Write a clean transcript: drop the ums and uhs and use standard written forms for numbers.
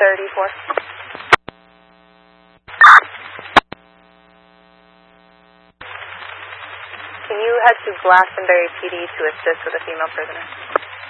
34. Can you head to Glastonbury PD to assist with a female prisoner?